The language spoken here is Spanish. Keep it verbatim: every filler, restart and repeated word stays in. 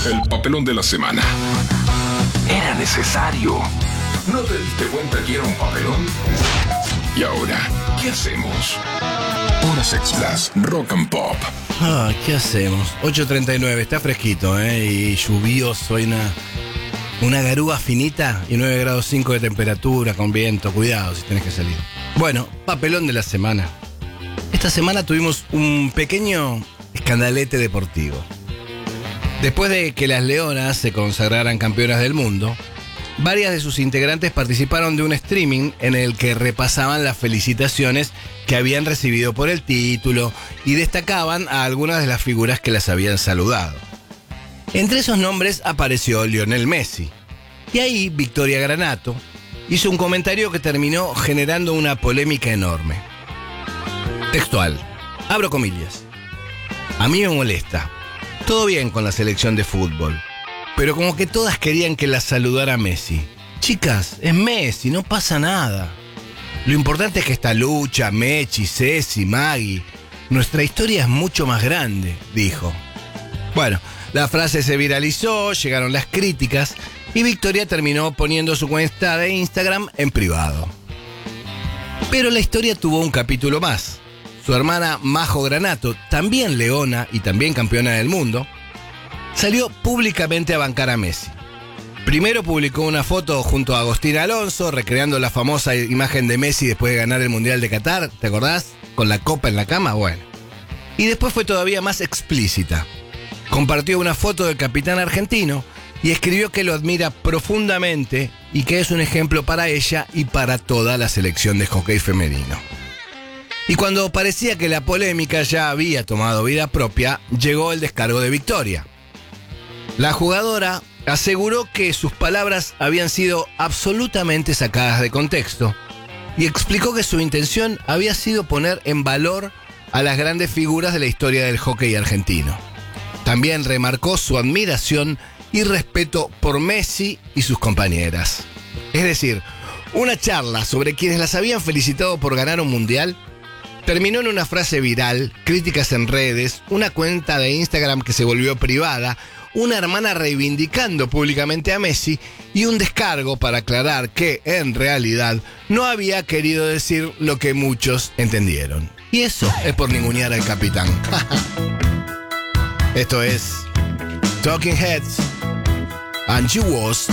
El papelón de la semana. Era necesario. ¿No te diste cuenta que era un papelón? Y ahora, ¿qué hacemos? Horas extras, rock and pop. Ah, ¿qué hacemos? ocho treinta y nueve, está fresquito, ¿eh? Y lluvioso, hay una, una garúa finita y nueve grados cinco de temperatura, con viento. Cuidado si tenés que salir. Bueno, papelón de la semana. Esta semana tuvimos un pequeño escandalete deportivo. Después de que las Leonas se consagraran campeonas del mundo, varias de sus integrantes participaron de un streaming en el que repasaban las felicitaciones que habían recibido por el título y destacaban a algunas de las figuras que las habían saludado. Entre esos nombres apareció Lionel Messi. Y ahí Victoria Granato hizo un comentario que terminó generando una polémica enorme. Textual, abro comillas. A mí me molesta. Todo bien con la selección de fútbol, pero como que todas querían que la saludara Messi. Chicas, es Messi, no pasa nada. Lo importante es que esta lucha, Mechi, Ceci, Maggie, nuestra historia es mucho más grande, dijo. Bueno, la frase se viralizó, llegaron las críticas y Victoria terminó poniendo su cuenta de Instagram en privado. Pero la historia tuvo un capítulo más. Su hermana Majo Granato, también leona y también campeona del mundo, salió públicamente a bancar a Messi. Primero publicó una foto junto a Agustín Alonso, recreando la famosa imagen de Messi después de ganar el Mundial de Qatar, ¿te acordás? Con la copa en la cama, bueno. Y después fue todavía más explícita. Compartió una foto del capitán argentino y escribió que lo admira profundamente y que es un ejemplo para ella y para toda la selección de hockey femenino. Y cuando parecía que la polémica ya había tomado vida propia, llegó el descargo de Victoria. La jugadora aseguró que sus palabras habían sido absolutamente sacadas de contexto y explicó que su intención había sido poner en valor a las grandes figuras de la historia del hockey argentino. También remarcó su admiración y respeto por Messi y sus compañeras. Es decir, una charla sobre quienes las habían felicitado por ganar un mundial terminó en una frase viral, críticas en redes, una cuenta de Instagram que se volvió privada, una hermana reivindicando públicamente a Messi y un descargo para aclarar que, en realidad, no había querido decir lo que muchos entendieron. Y eso es por ningunear al capitán. Esto es Talking Heads and She Was